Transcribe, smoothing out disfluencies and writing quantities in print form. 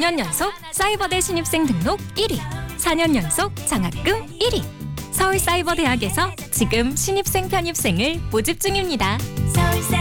5년 연속 사이버대 신입생 등록 1위, 4년 연속 장학금 1위. 서울사이버대학에서 지금 신입생 편입생을 모집 중입니다.